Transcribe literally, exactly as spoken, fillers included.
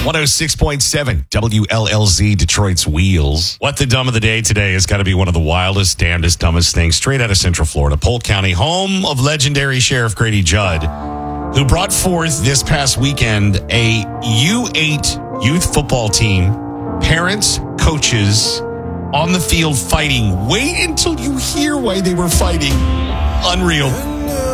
one oh six point seven W L L Z, Detroit's Wheels. What the dumb of the day today has got to be one of the wildest, damnedest, dumbest things straight out of Central Florida. Polk County, home of legendary Sheriff Grady Judd, who brought forth this past weekend a U eight youth football team, parents, coaches, on the field fighting. Wait until you hear why they were fighting. Unreal.